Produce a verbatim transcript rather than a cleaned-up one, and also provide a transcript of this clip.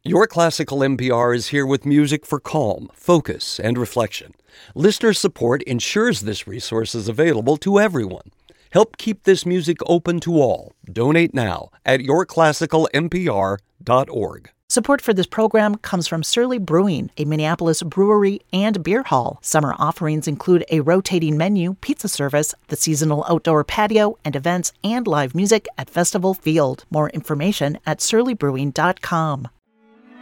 Your Classical N P R is here with music for calm, focus, and reflection. Listener support ensures this resource is available to everyone. Help keep this music open to all. Donate now at your classical n p r dot org. Support for this program comes from Surly Brewing, a Minneapolis brewery and beer hall. Summer offerings include a rotating menu, pizza service, the seasonal outdoor patio, and events and live music at Festival Field. More information at surly brewing dot com.